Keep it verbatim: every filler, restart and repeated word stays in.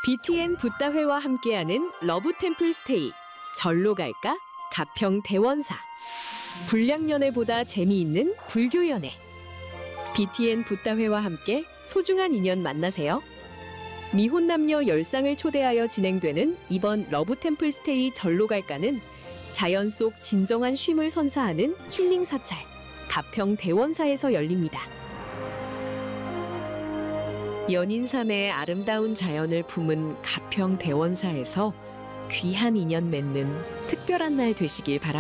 비티엔 붓다회와 함께하는 러브 템플 스테이. 절로 갈까? 가평 대원사. 불량연애보다 재미있는 불교연애. 비티엔 붓다회와 함께 소중한 인연 만나세요. 미혼 남녀 열 쌍을 초대하여 진행되는 이번 러브 템플 스테이 절로 갈까는 자연 속 진정한 쉼을 선사하는 힐링 사찰 가평 대원사에서 열립니다. 연인삼의 아름다운 자연을 품은 가평 대원사에서 귀한 인연 맺는 특별한 날 되시길 바랍니다.